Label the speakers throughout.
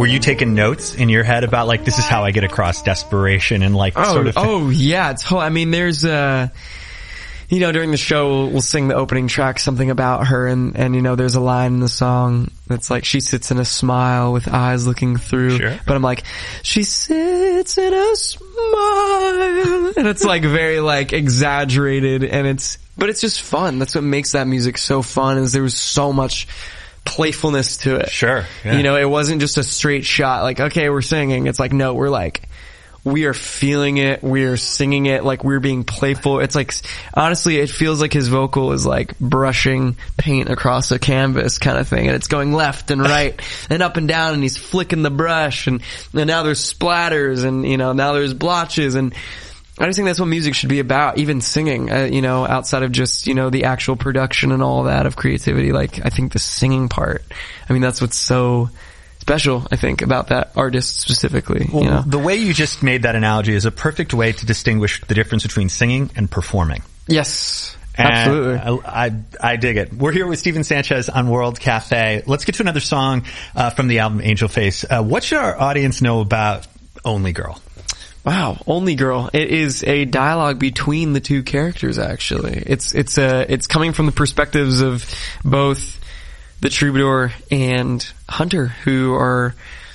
Speaker 1: were you taking notes in your head about like, this is how I get across desperation and like sort of thing?
Speaker 2: Oh yeah. I mean, there's, you know, during the show, we'll sing the opening track, something about her, and you know, there's a line in the song that's like, she sits in a smile with eyes looking through.
Speaker 1: Sure.
Speaker 2: But I'm like, she sits in a smile. And it's like very like exaggerated, but it's just fun. That's what makes that music so fun, is there was so much playfulness to it.
Speaker 1: Sure. Yeah.
Speaker 2: You know, it wasn't just a straight shot, like, okay, we're singing. It's like, no, we are feeling it, we are singing it, like we're being playful. It's like, honestly, it feels like his vocal is like brushing paint across a canvas kind of thing, and it's going left and right and up and down, and he's flicking the brush, and now there's splatters, and you know, now there's blotches, and I just think that's what music should be about, even singing, you know, outside of just, you know, the actual production and all that of creativity. Like, I think the singing part, I mean, that's what's so special, I think, about that artist specifically.
Speaker 1: Well,
Speaker 2: you know?
Speaker 1: The way you just made that analogy is a perfect way to distinguish the difference between singing and performing.
Speaker 2: Yes,
Speaker 1: and
Speaker 2: absolutely.
Speaker 1: I dig it. We're here with Steven Sanchez on World Cafe. Let's get to another song from the album Angel Face. What should our audience know about Only Girl?
Speaker 2: Wow, Only Girl. It is a dialogue between the two characters, actually. It's coming from the perspectives of both the troubadour and Hunter, who are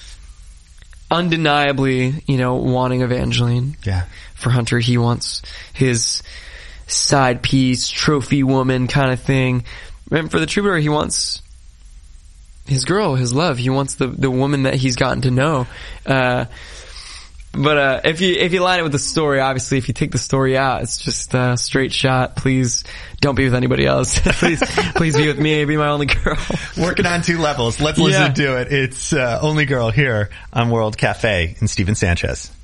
Speaker 2: undeniably, you know, wanting Evangeline.
Speaker 1: Yeah.
Speaker 2: For Hunter, he wants his side piece, trophy woman kind of thing. And for the troubadour, he wants his girl, his love. He wants the woman that he's gotten to know. But if you line it with the story, obviously, if you take the story out, it's just a straight shot. Please don't be with anybody else. please be with me. Be my only girl.
Speaker 1: Working on two levels. Let's listen to it. It's Only Girl here on World Cafe and Steven Sanchez.